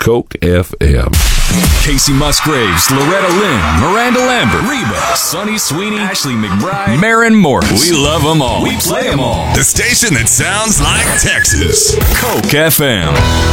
Coke FM. Casey Musgraves, Loretta Lynn, Miranda Lambert, Reba, Sonny Sweeney, Ashley McBride, Maren Morris. We love them all. We play them all. The station that sounds like Texas. Coke FM.